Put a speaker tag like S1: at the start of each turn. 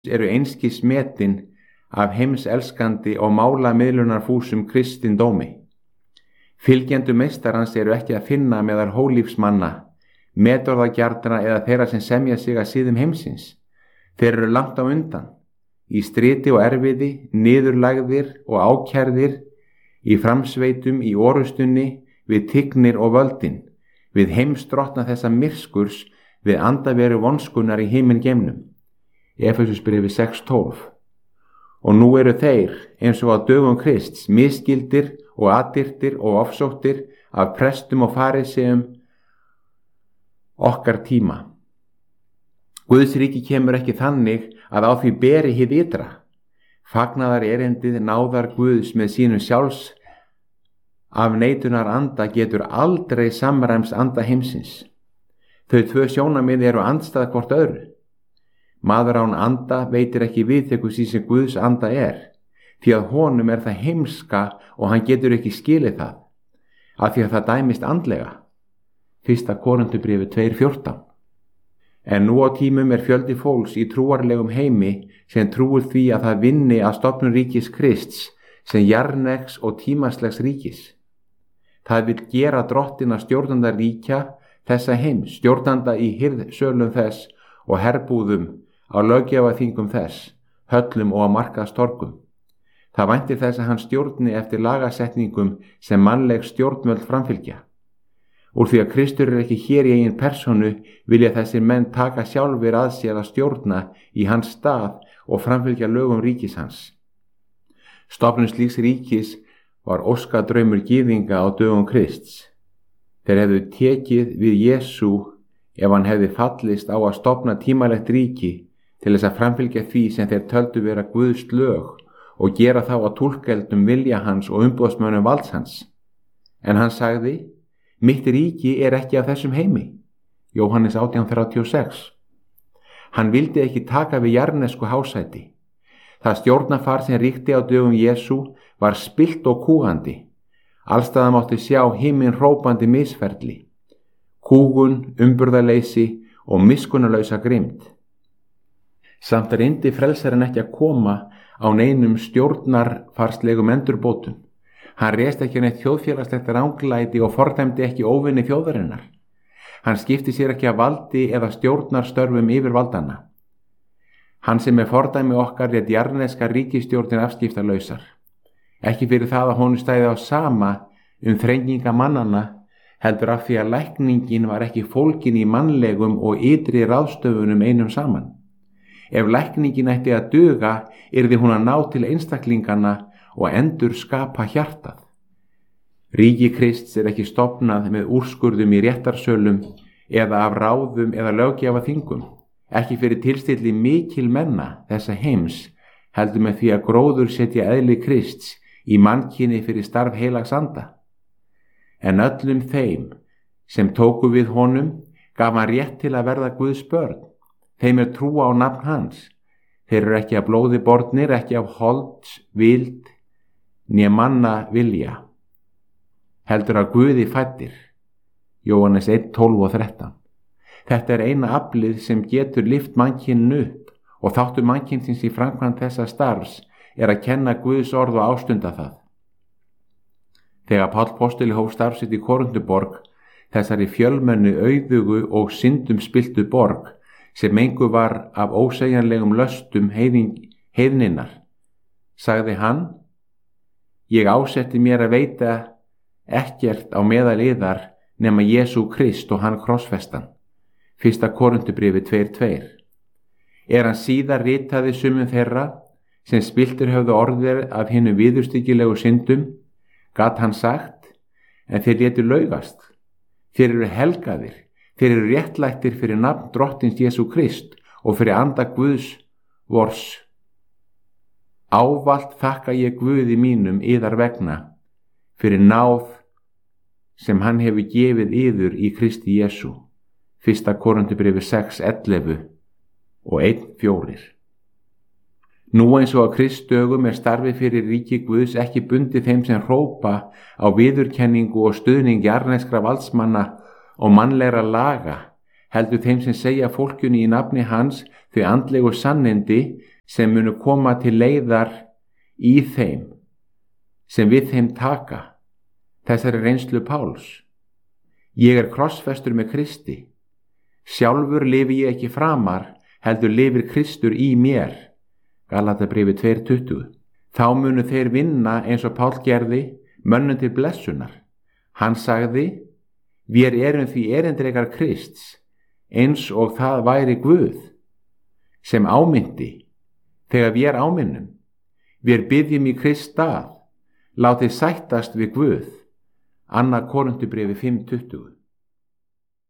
S1: eru einskis metin af heimselskandi og málamiðlunarfúsum kristindómi. Fylgjendur meistarans eru ekki að finna meðal hólífsmanna, metorðagjarna eða þeirra sem semja sig að siðum heimsins. Þeir eru langt á undan, í striti og erfiði, niðurlægðir og ákærðir, í framsveitum, í orustunni, við tignir og völdin, við heimsdrottna þessa myrskurs, við andaveru vonskunnar í himingeimnum. Efesusbréfi 6:12. Og nú eru þeir, eins og á dögum Krists, misskildir og addyrtir og ofsóttir af prestum og fariseum okkar tíma. Guðs ríki kemur ekki þannig að á því beri hið ytra. Fagnaðar erindið náðar Guðs með sínum sjálfs af neitunar anda getur aldrei samræms anda heimsins. Þau tvö sjónamið eru andstæð hvort öðru. Maður án anda veitir ekki viðtekur því sem Guðs anda því að honum það heimska og hann getur ekki skilið það, af því að það dæmist andlega. 1. Korinthubréfi 2:14. En nú á tímum fjöldi fólks í trúarlegum heimi sem trúir því að það vinni að stofnun ríkis Krists sem jarðnegs og tímaslegs ríkis. Það vill gera drottina stjórnanda ríkja þessa heims, stjórnanda í hirðsölum þess og herbúðum á löggjafarþingum þess, höllum og á markaðstorgum. Það væntir þess að hann stjórni eftir lagasetningum sem mannleg stjórnvöld framfylgja. Úr því að Kristur ekki hér í eigin persónu vilja þessir menn taka sjálfur að sér að stjórna í hans stað og framfylgja lögum ríkis hans. Stofnun slíks ríkis var óskadraumur gyðinga á dögum Krists. Þeir hefðu tekið við Jesú ef hann hefði fallist á að stofna tímalegt ríki til þess að framfylgja því sem þeir töldu vera Guðs lög og gera þá að túlkeldum vilja hans og umboðsmönnum valds hans. En hann sagði, mitt ríki ekki af þessum heimi. Jóhannes 18:36. Hann vildi ekki taka við jarðnesku hásæti. Það stjórnarfar sem ríkti á dögum Jesú var spillt og kúgandi. Allstaðar mátti sjá himinn hrópandi misferli, kúgun, umburðarleysi og miskunnarlausa grimmd. Samt reyndi frelsarinn ekki að koma á neinum stjórnarfarslegum endurbótum. Hann réðst ekki neitt þjóðfélagslegt ranglæti og fordæmdi ekki óvinni þjóðarinnar. Hann skipti sér ekki af valdi eða stjórnarstörfum yfir valdana. Hann sem fordæmi okkar lét jarðneska ríkisstjórnin afskiptalausar. Ekki fyrir það að honum stæði á sama þrenginga mannanna, heldur af því að lækningin var ekki fólkin í mannlegum og ytri ráðstöfunum einum saman. Ef lækningin ætti að duga, yrði hún að ná til einstaklingana og endur skapa hjartað. Ríki Krists ekki stofnað með úrskurðum í réttarsölum eða af ráðum eða löggjafarþingum, ekki fyrir tilstilli mikil menna þessa heims, heldur með því að gróður setja eðli Krists í mannkyni fyrir starf heilags anda. En öllum þeim sem tóku við honum gaf hann rétt til að verða Guðs börn. Þeim trúa á nafn hans. Þeir eru ekki af blóði bornir, ekki af holds, vild, né manna vilja, heldur að Guði fæddir. Jóhannes 1:12-13. Þetta eina aflið sem getur lyft mannkyninu upp og þáttur mannkynsins í framkvæmd þessa starfs að kenna Guðs orð og ástunda það. Þegar Páll postuli hóf starf sitt í Korinthuborg, þessari fjölmennu auðugu og syndum spilltu borg, sem engu var af ósegjanlegum löstum heiðninnar, sagði hann, ég ásetti mér að veita ekkert á meðal yðar nema Jesú Krist og hann krossfestan. 1. Korinthubréfi 2:2. Hann síðar ritaði sumum þeirra sem spilltir höfðu orðir af hinum viðurstyggilegu syndum, gat hann sagt, en þeir létu laugast. Þeir eru helgaðir, þeir eru réttlættir fyrir nafn drottins Jesú Krist og fyrir anda Guðs vors. Ávallt þakka ég Guði mínum yðar vegna fyrir náð sem hann hefur gefið yður í Kristi Jesú. 1. Korinthubréfi 6:11 og 1:4. Nú eins og á Kristdögum starfi fyrir ríki Guðs ekki bundið þeim sem hrópa á viðurkenningu og stuðning jarðneskra valdsmanna og mannlegra laga, heldur þeim sem segja fólkjunni í nafni hans þau andlegu sannindi sem munu koma til leiðar í þeim sem við þeim taka, þessari reynslu Páls. Ég er krossfestur með Kristi. Sjálfur lifi ég ekki framar, heldur lifir Kristur í mér. Galatabréfið 2:20. Þá munu þeir vinna eins og Páll gerði, mönnum til blessunar. Hann sagði, vér erum því erindrekar Krists, eins og það væri Guð, sem ámyndi, þegar vér áminnum. Vér biðjum í Krist stað, látið sættast við Guð. 2. Korinthubréfið 5:20.